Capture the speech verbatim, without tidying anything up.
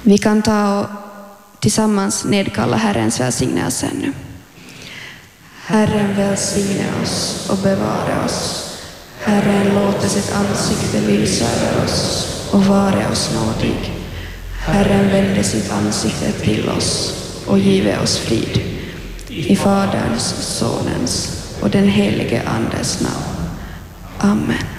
Vi kan ta och tillsammans nedkalla Herrens välsignelse nu. Herren välsigne oss och bevara oss. Herren låter sitt ansikte lysa över oss och vare oss nådig. Herren vände sitt ansikte till oss och give oss frid. I Faderns, Sonens och den helige Andes namn. Amen.